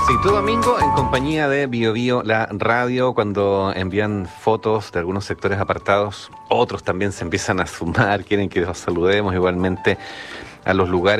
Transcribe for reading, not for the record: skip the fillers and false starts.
Sí, todo domingo en compañía de Bio Bio, la radio, cuando envían fotos de algunos sectores apartados, otros también se empiezan a sumar, quieren que los saludemos igualmente a los lugares